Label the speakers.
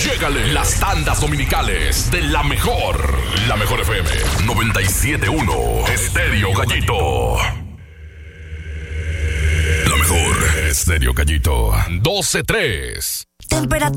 Speaker 1: Llégale, las tandas dominicales de la mejor. La mejor FM 97.1 Estéreo Gallito. La mejor Estéreo Gallito 12.3.
Speaker 2: Temperatura